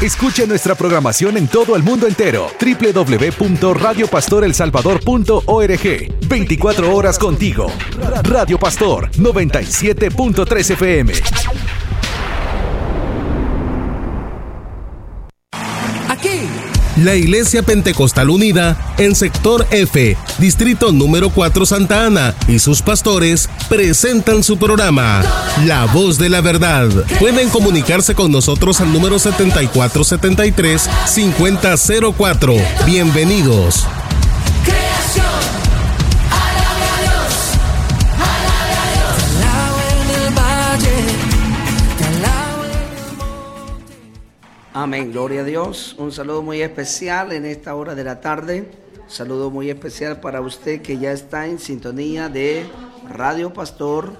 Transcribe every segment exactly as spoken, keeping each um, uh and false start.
Escuche nuestra programación en todo el mundo entero. doble u doble u doble u punto radio pastor el salvador punto org. veinticuatro horas contigo. Radio Pastor noventa y siete punto tres F M. Aquí. La Iglesia Pentecostal Unida en Sector F, Distrito número cuatro Santa Ana y sus pastores presentan su programa La Voz de la Verdad. Pueden comunicarse con nosotros al número setenta y cuatro setenta y tres cincuenta cero cuatro. Bienvenidos. Amén, gloria a Dios. Un saludo muy especial en esta hora de la tarde. Un saludo muy especial para usted que ya está en sintonía de Radio Pastor,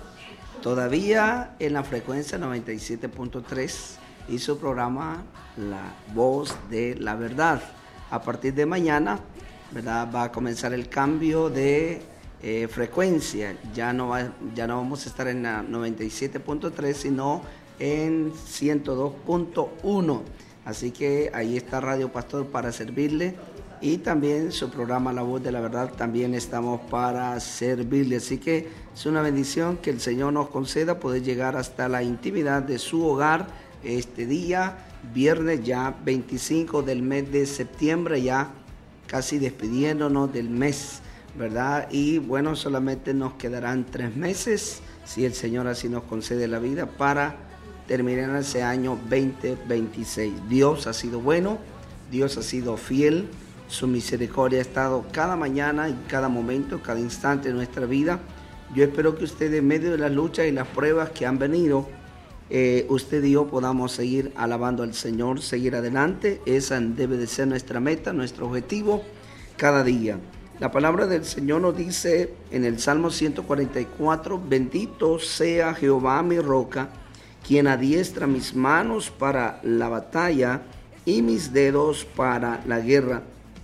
todavía en la frecuencia noventa y siete punto tres y su programa La Voz de la Verdad. A partir de mañana, ¿verdad?, va a comenzar el cambio de eh, frecuencia. Ya no, va, ya no vamos a estar en la noventa y siete punto tres, sino en ciento dos punto uno. Así que ahí está Radio Pastor para servirle, y también su programa La Voz de la Verdad, también estamos para servirle. Así que es una bendición que el Señor nos conceda poder llegar hasta la intimidad de su hogar este día, viernes ya veinticinco del mes de septiembre, ya casi despidiéndonos del mes, ¿verdad? Y bueno, solamente nos quedarán tres meses, si el Señor así nos concede la vida, para terminar ese año veinte veintiséis. Dios ha sido bueno, Dios ha sido fiel, su misericordia ha estado cada mañana y cada momento, cada instante de nuestra vida. Yo espero que usted, en medio de las luchas y las pruebas que han venido, eh, usted y yo podamos seguir alabando al Señor, seguir adelante. Esa debe de ser nuestra meta, nuestro objetivo cada día. La palabra del Señor nos dice en el Salmo ciento cuarenta y cuatro: bendito sea Jehová mi roca, quien adiestra mis manos para la batalla y mis dedos para la guerra.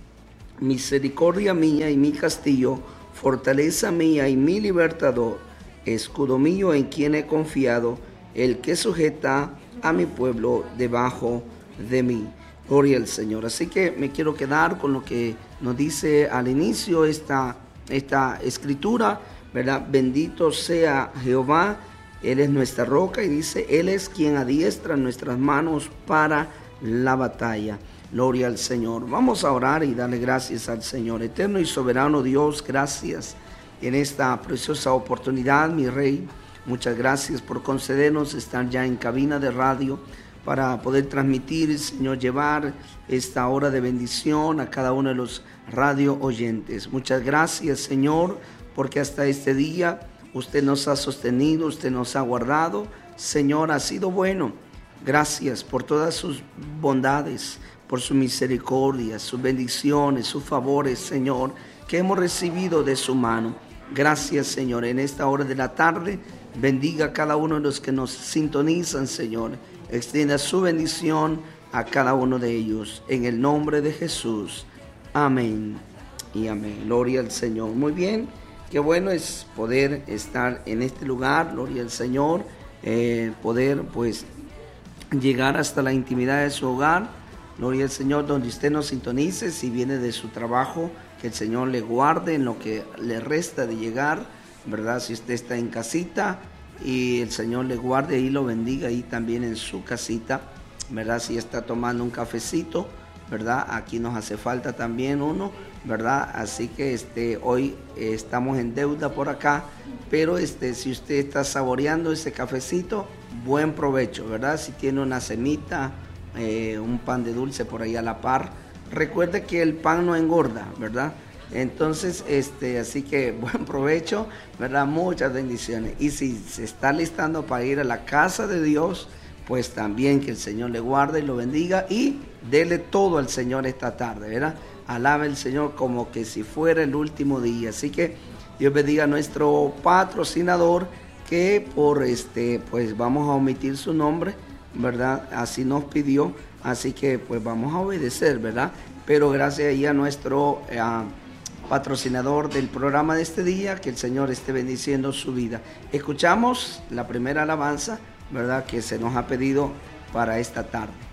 Misericordia mía y mi castillo, fortaleza mía y mi libertador, escudo mío en quien he confiado, el que sujeta a mi pueblo debajo de mí. Gloria al Señor. Así que me quiero quedar con lo que nos dice al inicio esta, esta escritura, ¿verdad? Bendito sea Jehová. Él es nuestra roca, y dice, Él es quien adiestra nuestras manos para la batalla. Gloria al Señor. Vamos a orar y darle gracias al Señor. Eterno y soberano Dios, gracias en esta preciosa oportunidad, mi Rey. Muchas gracias por concedernos estar ya en cabina de radio para poder transmitir, Señor, llevar esta hora de bendición a cada uno de los radio oyentes. Muchas gracias, Señor, porque hasta este día usted nos ha sostenido, usted nos ha guardado. Señor, ha sido bueno. Gracias por todas sus bondades, por su misericordia, sus bendiciones, sus favores, Señor, que hemos recibido de su mano. Gracias, Señor. En esta hora de la tarde, bendiga a cada uno de los que nos sintonizan, Señor. Extienda su bendición a cada uno de ellos. En el nombre de Jesús. Amén y amén. Gloria al Señor. Muy bien. Qué bueno es poder estar en este lugar, gloria al Señor, eh, poder pues llegar hasta la intimidad de su hogar, gloria al Señor, donde usted nos sintonice. Si viene de su trabajo, que el Señor le guarde en lo que le resta de llegar, ¿verdad? Si usted está en casita, y el Señor le guarde y lo bendiga ahí también en su casita, ¿verdad? Si está tomando un cafecito, ¿verdad? Aquí nos hace falta también uno, ¿verdad? Así que este, hoy eh, estamos en deuda por acá, pero este, si usted está saboreando ese cafecito, buen provecho, ¿verdad? Si tiene una semita, eh, un pan de dulce por ahí a la par, recuerde que el pan no engorda, ¿verdad? Entonces, este, así que buen provecho, ¿verdad? Muchas bendiciones. Y si se está listando para ir a la casa de Dios, pues también que el Señor le guarde y lo bendiga, y dele todo al Señor esta tarde, ¿verdad? Alabe al Señor como que si fuera el último día. Así que Dios bendiga a nuestro patrocinador, que por este, pues vamos a omitir su nombre, ¿verdad? Así nos pidió, así que pues vamos a obedecer, ¿verdad? Pero gracias ahí a nuestro eh, patrocinador del programa de este día, que el Señor esté bendiciendo su vida. Escuchamos la primera alabanza, ¿verdad?, que se nos ha pedido para esta tarde.